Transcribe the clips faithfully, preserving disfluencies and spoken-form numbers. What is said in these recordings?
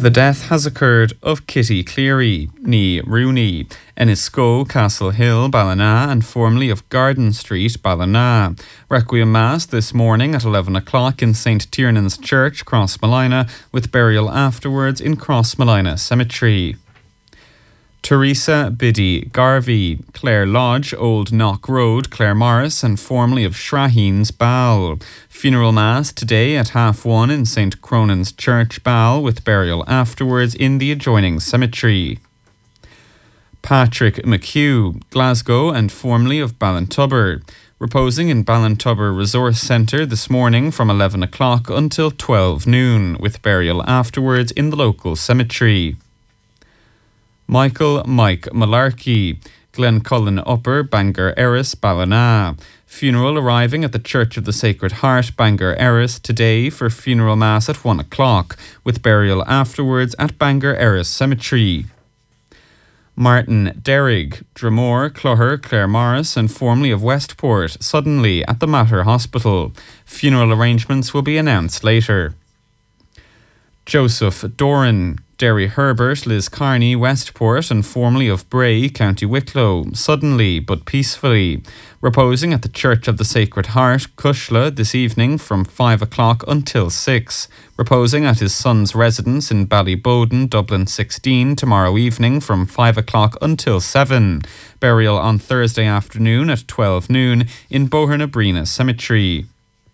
The death has occurred of Kitty Cleary, ní Rooney, Ennisco, Castle Hill, Ballina, and formerly of Garden Street, Ballina. Requiem Mass this morning at eleven o'clock in Saint Tiernan's Church, Crossmolina, with burial afterwards in Crossmolina Cemetery. Teresa Biddy Garvey, Clare Lodge, Old Knock Road, Claremorris, and formerly of Shraheens, Ball. Funeral Mass today at half one in Saint Cronan's Church, Ball, with burial afterwards in the adjoining cemetery. Patrick McHugh, Glasgow, and formerly of Ballintubber, reposing in Ballintubber Resource Centre this morning from eleven o'clock until twelve noon, with burial afterwards in the local cemetery. Michael Mike Malarkey, Glencullen Upper, Bangor Erris, Ballina. Funeral arriving at the Church of the Sacred Heart, Bangor Erris, today for funeral mass at one o'clock, with burial afterwards at Bangor Erris Cemetery. Martin Derrig, Dromore, Cloher, Claremorris, and formerly of Westport, suddenly at the Mater Hospital. Funeral arrangements will be announced later. Joseph Doran, Derry Herbert, Liz Carney, Westport, and formerly of Bray, County Wicklow, suddenly but peacefully, reposing at the Church of the Sacred Heart, Cushla, this evening from five o'clock until six, reposing at his son's residence in Ballyboden, Dublin sixteen, tomorrow evening from five o'clock until seven, burial on Thursday afternoon at twelve noon in Bohernabrina Cemetery.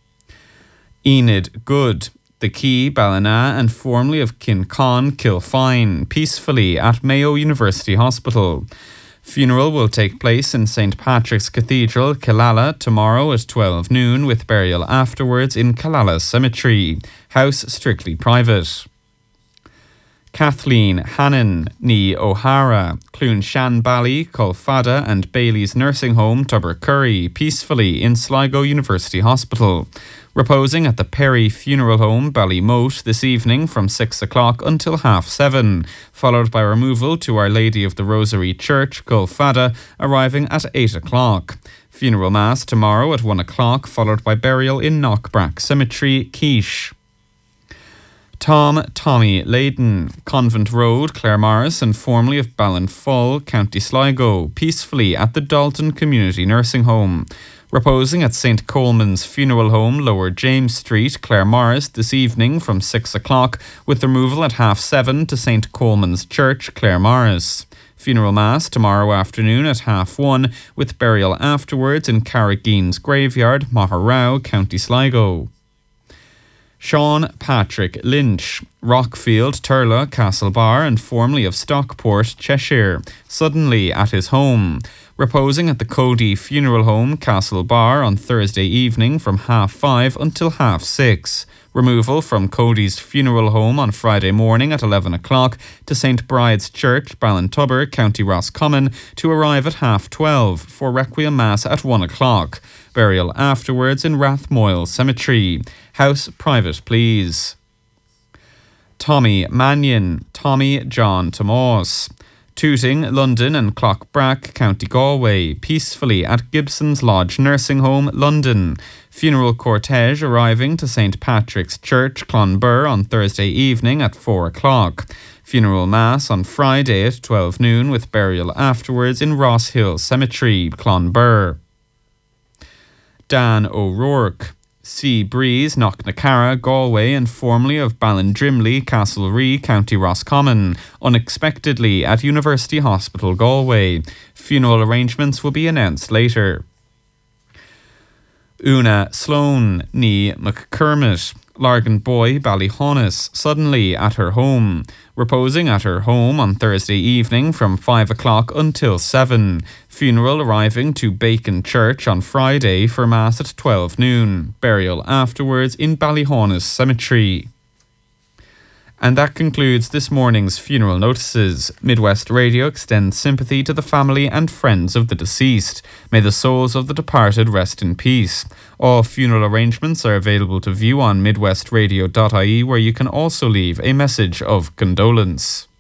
Enid Good, The Key, Ballina, and formerly of Kincon, Kilfine, peacefully at Mayo University Hospital. Funeral will take place in Saint Patrick's Cathedral, Killala, tomorrow at twelve noon, with burial afterwards in Killala Cemetery. House strictly private. Kathleen Hannon, ní O'Hara, Clune Shan Bally, Colfada, and Bailey's Nursing Home, Tubbercurry, peacefully in Sligo University Hospital. Reposing at the Perry Funeral Home, Ballymote, this evening from six o'clock until half seven, followed by removal to Our Lady of the Rosary Church, Colfada, arriving at eight o'clock. Funeral Mass tomorrow at one o'clock, followed by burial in Knockbrack Cemetery, Quiche. Tom Tommy Layden, Convent Road, Claremorris, and formerly of Ballinfull, County Sligo, peacefully at the Dalton Community Nursing Home. Reposing at Saint Coleman's Funeral Home, Lower James Street, Claremorris, this evening from six o'clock, with removal at half seven to Saint Coleman's Church, Claremorris. Funeral Mass tomorrow afternoon at half one, with burial afterwards in Carrageen's Graveyard, Maharow, County Sligo. Sean Patrick Lynch, Rockfield, Turla, Castlebar, and formerly of Stockport, Cheshire, suddenly at his home. Reposing at the Cody Funeral Home, Castlebar, on Thursday evening from half five until half six. Removal from Cody's Funeral Home on Friday morning at eleven o'clock to Saint Bride's Church, Ballintubber, County Roscommon, to arrive at half twelve for Requiem Mass at one o'clock. Burial afterwards in Rathmoyle Cemetery. House private, please. Tommy Mannion, Tommy John Tomas. Tooting, London, and Clockbrack, County Galway, peacefully at Gibson's Lodge Nursing Home, London. Funeral cortege arriving to Saint Patrick's Church, Clonbur, on Thursday evening at four o'clock. Funeral Mass on Friday at twelve noon, with burial afterwards in Ross Hill Cemetery, Clonbur. Dan O'Rourke, Sea Breeze, Knocknacarra, Galway, and formerly of Ballindrimley, Castlerea, County Roscommon, unexpectedly at University Hospital, Galway. Funeral arrangements will be announced later. Una Sloan, ní McCormick, Largan Boy, Ballyhonus, suddenly at her home. Reposing at her home on Thursday evening from five o'clock until seven. Funeral arriving to Bacon Church on Friday for Mass at twelve noon. Burial afterwards in Ballyhonus Cemetery. And that concludes this morning's funeral notices. Midwest Radio extends sympathy to the family and friends of the deceased. May the souls of the departed rest in peace. All funeral arrangements are available to view on midwest radio dot I E, where you can also leave a message of condolence.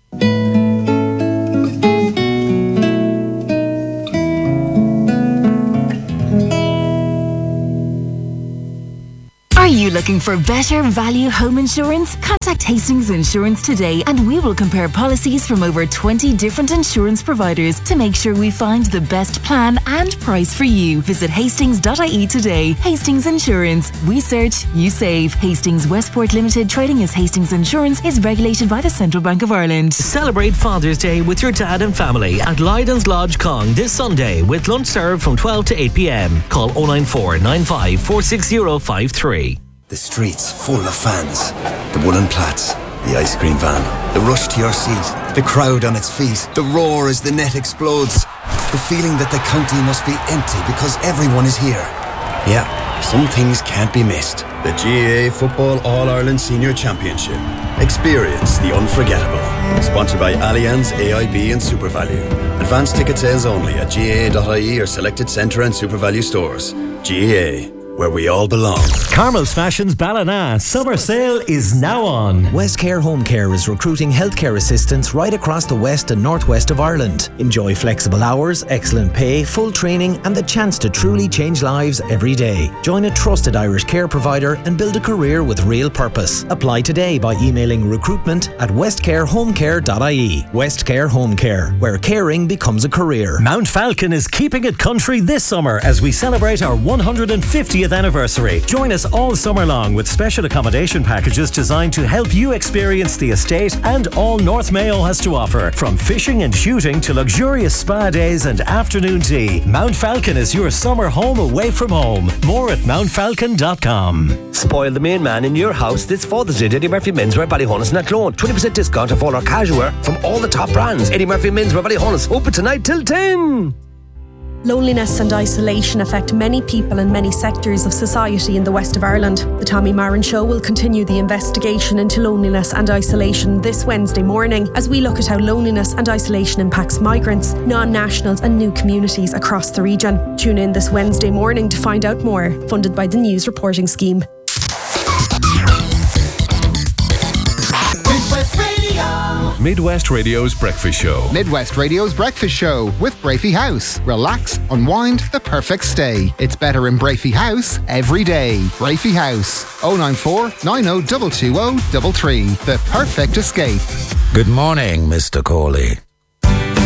you looking for better value home insurance? Contact Hastings Insurance today and we will compare policies from over twenty different insurance providers to make sure we find the best plan and price for you. Visit hastings dot I E today. Hastings Insurance. We search, you save. Hastings Westport Limited, trading as Hastings Insurance, is regulated by the Central Bank of Ireland. Celebrate Father's Day with your dad and family at Lydon's Lodge Cong this Sunday with lunch served from twelve to eight p.m. Call oh nine four nine five four six oh five three. The streets full of fans. The woolen plats. The ice cream van. The rush to your seat. The crowd on its feet. The roar as the net explodes. The feeling that the county must be empty because everyone is here. Yeah, some things can't be missed. The G A A Football All-Ireland Senior Championship. Experience the unforgettable. Sponsored by Allianz, A I B and SuperValu. Advanced ticket sales only at G A A dot I E or selected Centre and SuperValu stores. G A A, where we all belong. Carmel's Fashions Ballina summer sale is now on. Westcare Home Care is recruiting healthcare assistants right across the west and northwest of Ireland. Enjoy flexible hours, excellent pay, full training and the chance to truly change lives every day. Join a trusted Irish care provider and build a career with real purpose. Apply today by emailing recruitment at westcare home care dot I E. Westcare Home Care, where caring becomes a career. Mount Falcon is keeping it country this summer as we celebrate our one hundred fiftieth anniversary. Join us all summer long with special accommodation packages designed to help you experience the estate and all North Mayo has to offer. From fishing and shooting to luxurious spa days and afternoon tea, Mount Falcon is your summer home away from home. More at mount falcon dot com. Spoil the main man in your house this Father's Day at Eddie Murphy Menswear, Ballyhonus and Athlone. twenty percent discount off all our casual wear from all the top brands. Eddie Murphy Menswear, Ballyhonus, open tonight till ten. Loneliness and isolation affect many people and many sectors of society in the west of Ireland. The Tommy Marin Show will continue the investigation into loneliness and isolation this Wednesday morning as we look at how loneliness and isolation impacts migrants, non-nationals and new communities across the region. Tune in this Wednesday morning to find out more. Funded by the News Reporting Scheme. Midwest Radio's Breakfast Show. Midwest Radio's Breakfast Show with Brafey House. Relax, unwind, the perfect stay. It's better in Brafey House every day. Brafey House, oh nine four nine oh two two oh three three. The perfect escape. Good morning, Mister Corley.